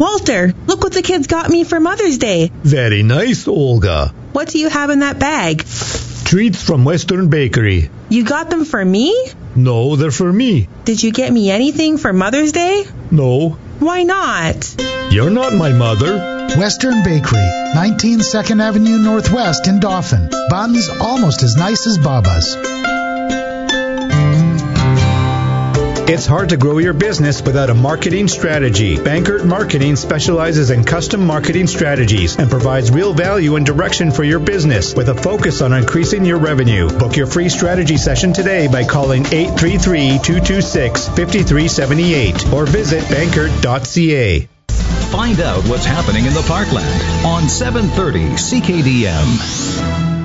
Walter, look what the kids got me for Mother's Day. Very nice, Olga. What do you have in that bag? Treats from Western Bakery. You got them for me? No, they're for me. Did you get me anything for Mother's Day? No. Why not? You're not my mother. Western Bakery, 19 2nd Avenue Northwest in Dauphin. Buns almost as nice as Baba's. It's hard to grow your business without a marketing strategy. Bankert Marketing specializes in custom marketing strategies and provides real value and direction for your business with a focus on increasing your revenue. Book your free strategy session today by calling 833-226-5378 or visit bankert.ca. Find out what's happening in the Parkland on 730 CKDM.